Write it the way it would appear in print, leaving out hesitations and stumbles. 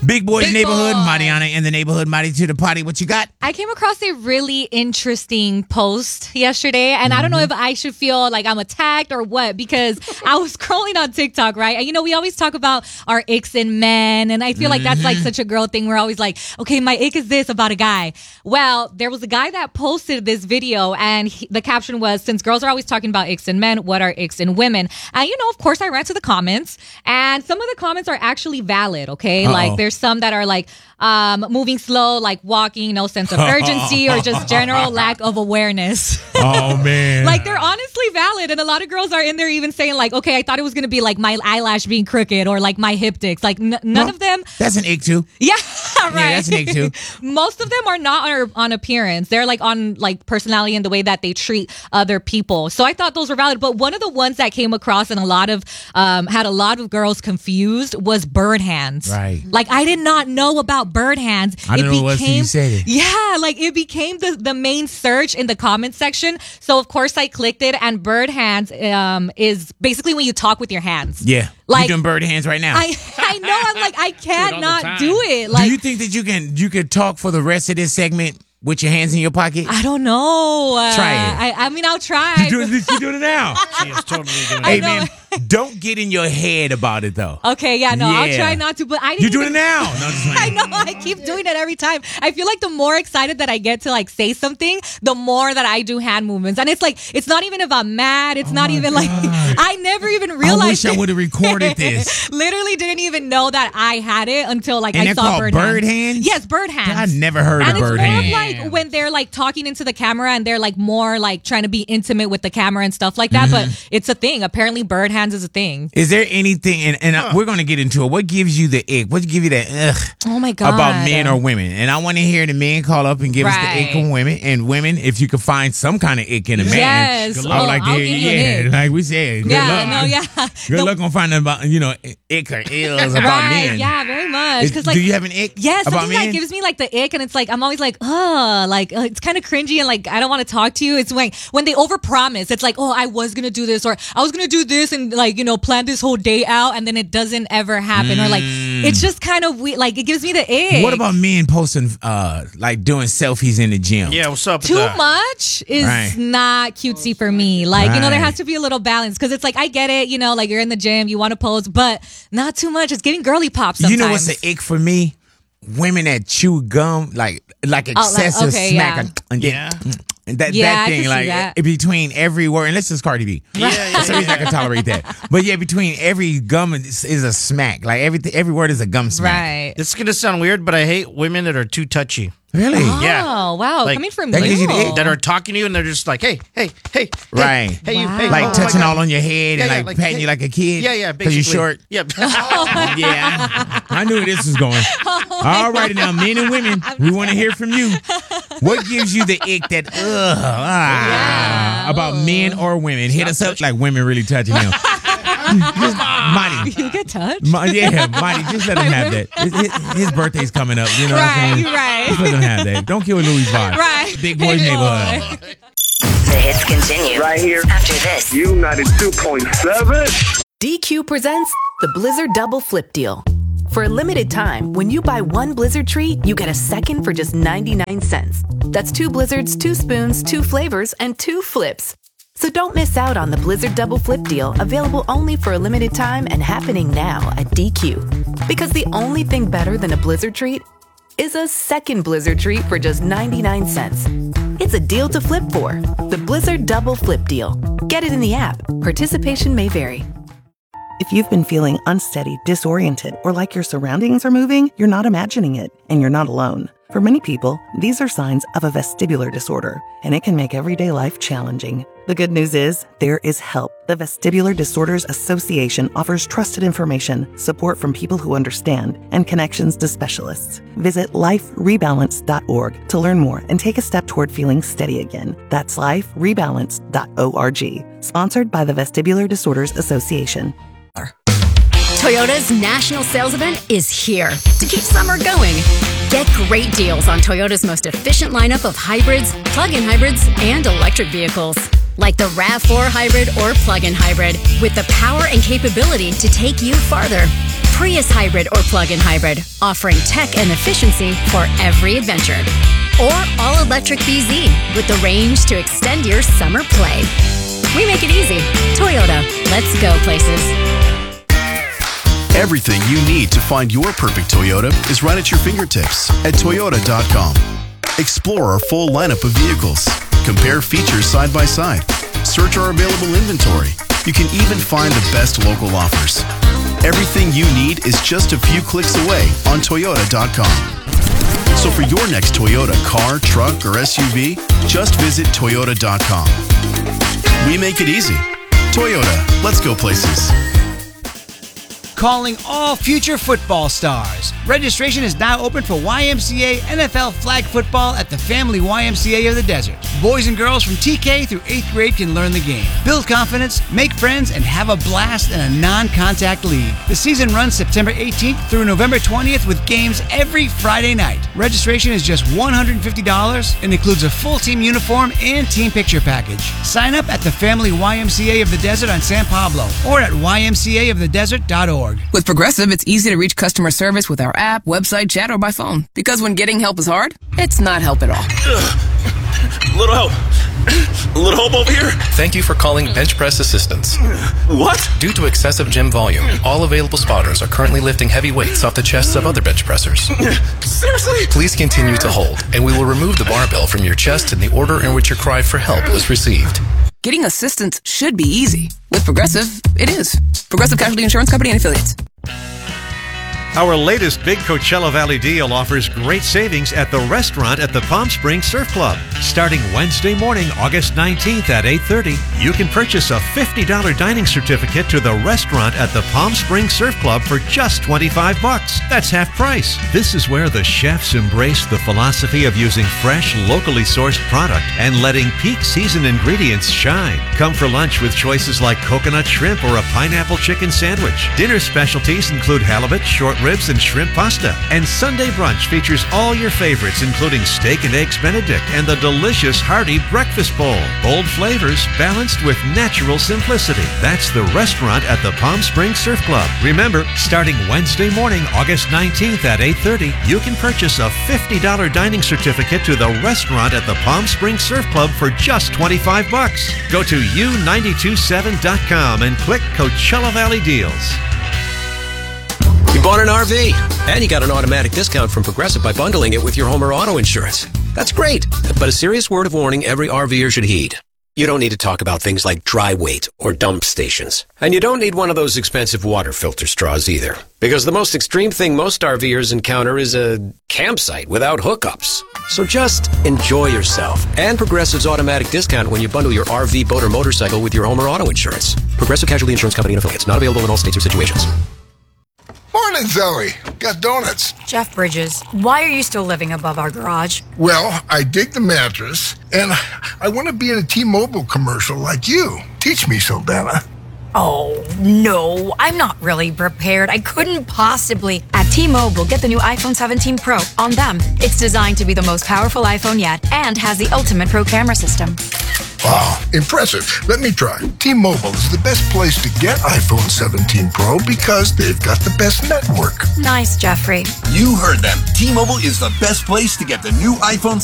Big Boy's Neighborhood, Mariana in the neighborhood, Mari to the party. What you got? I came across a really interesting post yesterday, and I don't know if I should feel like I'm attacked or what, because I was scrolling on TikTok, right? And, we always talk about our icks in men, and I feel like that's like such a girl thing. We're always like, okay, my ick is this about a guy. Well, there was a guy that posted this video, and the caption was, since girls are always talking about icks in men, what are icks in women? And, of course, I ran to the comments, and some of the comments are actually valid, okay? Like, there's some that are like, moving slow, like walking, no sense of urgency, or just general lack of awareness. Oh, man. Like, they're honestly valid. And a lot of girls are in there even saying, like, okay, I thought it was going to be like my eyelash being crooked or like my hip dicks. Like, none of them. That's an ick, too. Yeah, right. Yeah, that's an ick, too. Most of them are not on appearance. They're like on like personality and the way that they treat other people. So I thought those were valid. But one of the ones that came across and had a lot of girls confused was bird hands. Right. Like, I did not know about bird hands. I don't know what else you said it. Yeah, like it became the main search in the comment section. So of course I clicked it, and bird hands is basically when you talk with your hands. Yeah. Like, you doing bird hands right now. I know. I'm like, I can't not do it. Like, do you think that you could talk for the rest of this segment with your hands in your pocket? I don't know. Try it. I mean, I'll try. You're doing it now. She is totally doing it. Hey, man, don't get in your head about it, though. Okay, yeah, no, I'll try not to. But I didn't. You're doing it now. No, just I know. I keep doing it every time. I feel like the more excited that I get to like say something, the more that I do hand movements. And it's like, it's not even if I'm mad. It's not even like, I never even realized. I wish I would have recorded this. Literally didn't even know that I had it until like and I saw bird hands. Yes, bird hands. I never heard of bird hands. And it's more of like when they're like talking into the camera and they're like more like trying to be intimate with the camera and stuff like that. But it's a thing. Apparently bird hands is a thing. Is there anything, and we're going to get into it, what gives you the ick? What give you that ugh? Oh my God. About men or women? And I want to hear the men call up and give us the ick of women. And women, if you could find some kind of ick in a man, yes. I would like to hear you. Yeah, like we said, good luck. No, yeah. Good luck on finding about, ick or ills about men. Yeah, very much. Like, do you have an ick yes, about something men? that gives me like the ick, and it's like, I'm always like, it's kind of cringy, and like, I don't want to talk to you. It's when they overpromise. It's like, oh, I was going to do this, or I was going to do this, and like, plan this whole day out, and then it doesn't ever happen, or like, it's just kind of weird. Like, it gives me the ick. What about men posting, like doing selfies in the gym? Yeah, what's up with Too that? much is not cutesy for me. Like, there has to be a little balance, because it's like, I get it, like you're in the gym, you want to pose, but not too much. It's getting girly pop sometimes. You know what's the ick for me? Women that chew gum, like excessive smack. That thing, like between every word, and this is Cardi B. That's the reason I can tolerate that. But yeah, between every gum is a smack. Like every word is a gum smack. Right. This is gonna sound weird, but I hate women that are too touchy. Really? Oh, yeah. Wow. Like, coming from that gives you the you. ick. That are talking to you and they're just like, hey, right. Hey, you, hey, like touching oh all on your head and like patting hey, you like a kid. Yeah, because you're short. Yep. Yeah, I knew where this was going. All right, now, men and women, we want to hear from you. What gives you the ick that about men or women? Hit us up like women really touching him. Monty. You get touched? Monty, just let him have that. His birthday's coming up. You know what I'm saying? Right. Just let him have that. Don't kill Louis vibe. Right. Big Boy's Neighborhood. The hits continue right here after this. U92.7. DQ presents the Blizzard Double Flip Deal. For a limited time, when you buy one Blizzard treat, you get a second for just 99 cents. That's 2 Blizzards, 2 spoons, 2 flavors, and 2 flips. So don't miss out on the Blizzard Double Flip Deal, available only for a limited time and happening now at DQ. Because the only thing better than a Blizzard treat is a second Blizzard treat for just 99 cents. It's a deal to flip for. The Blizzard Double Flip Deal. Get it in the app. Participation may vary. If you've been feeling unsteady, disoriented, or like your surroundings are moving, you're not imagining it, and you're not alone. For many people, these are signs of a vestibular disorder, and it can make everyday life challenging. The good news is, there is help. The Vestibular Disorders Association offers trusted information, support from people who understand, and connections to specialists. Visit liferebalance.org to learn more and take a step toward feeling steady again. That's liferebalance.org. Sponsored by the Vestibular Disorders Association. Toyota's national sales event is here to keep summer going. Get great deals on Toyota's most efficient lineup of hybrids, plug-in hybrids, and electric vehicles. Like the RAV4 hybrid or plug-in hybrid with the power and capability to take you farther. Prius hybrid or plug-in hybrid, offering tech and efficiency for every adventure. Or all-electric BZ with the range to extend your summer play. We make it easy. Toyota. Let's go places. Everything you need to find your perfect Toyota is right at your fingertips at Toyota.com. Explore our full lineup of vehicles. Compare features side by side. Search our available inventory. You can even find the best local offers. Everything you need is just a few clicks away on Toyota.com. So for your next Toyota car, truck, or SUV, just visit Toyota.com. We make it easy. Toyota, let's go places. Calling all future football stars. Registration is now open for YMCA NFL flag football at the Family YMCA of the Desert. Boys and girls from TK through 8th grade can learn the game, build confidence, make friends, and have a blast in a non-contact league. The season runs September 18th through November 20th with games every Friday night. Registration is just $150 and includes a full team uniform and team picture package. Sign up at the Family YMCA of the Desert on San Pablo or at ymcaofthedesert.org. With Progressive, it's easy to reach customer service with our app, website, chat, or by phone. Because when getting help is hard, it's not help at all. Little help. Little help over here. Thank you for calling Bench Press Assistance. What? Due to excessive gym volume, all available spotters are currently lifting heavy weights off the chests of other bench pressers. Seriously? Please continue to hold, and we will remove the barbell from your chest in the order in which your cry for help was received. Getting assistance should be easy. With Progressive, it is. Progressive Casualty Insurance Company and Affiliates. Our latest big Coachella Valley deal offers great savings at the restaurant at the Palm Springs Surf Club. Starting Wednesday morning, August 19th at 8:30, you can purchase a $50 dining certificate to the restaurant at the Palm Springs Surf Club for just $25. That's half price. This is where the chefs embrace the philosophy of using fresh, locally sourced product and letting peak season ingredients shine. Come for lunch with choices like coconut shrimp or a pineapple chicken sandwich. Dinner specialties include halibut, short ribs, and shrimp pasta. And Sunday brunch features all your favorites, including steak and eggs Benedict and the delicious hearty breakfast bowl. Bold flavors balanced with natural simplicity. That's the restaurant at the Palm Springs Surf Club. Remember, starting Wednesday morning, August 19th at 8:30, you can purchase a $50 dining certificate to the restaurant at the Palm Springs Surf Club for just $25. Go to U927.com and click Coachella Valley Deals. You bought an RV, and you got an automatic discount from Progressive by bundling it with your home or auto insurance. That's great, but a serious word of warning every RVer should heed. You don't need to talk about things like dry weight or dump stations. And you don't need one of those expensive water filter straws either. Because the most extreme thing most RVers encounter is a campsite without hookups. So just enjoy yourself. And Progressive's automatic discount when you bundle your RV, boat, or motorcycle with your home or auto insurance. Progressive Casualty Insurance Company and Affiliates. Not available in all states or situations. Morning, Zoe. Got donuts. Jeff Bridges, why are you still living above our garage? Well, I dig the mattress, and I want to be in a T-Mobile commercial like you. Teach me, Saldana. Oh, no, I'm not really prepared. I couldn't possibly. At T-Mobile, get the new iPhone 17 Pro on them. It's designed to be the most powerful iPhone yet and has the ultimate Pro camera system. Wow, impressive. Let me try. T-Mobile is the best place to get iPhone 17 Pro because they've got the best network. Nice, Jeffrey. You heard them. T-Mobile is the best place to get the new iPhone